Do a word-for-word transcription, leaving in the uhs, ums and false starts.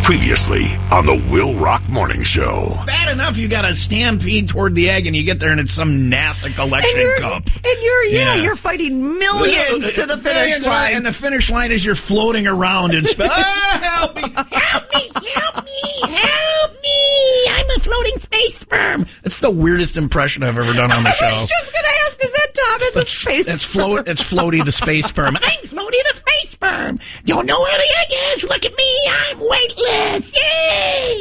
Previously on the Will Rock Morning Show. Bad enough you got a stampede toward the egg and you get there and it's some NASA collection and cup. And you're, yeah, Yeah. you're fighting millions to the finish Millions, line. And the finish line is you're floating around in space. Oh, help me, help me, help me, help me. I'm a floating space sperm. It's the weirdest impression I've ever done on the show. I was just going to ask, is that Thomas a space It's float. It's Floaty the space sperm. I'm Floaty the space sperm. Don't know where the egg is. Look at me. I'm weightless. Yay!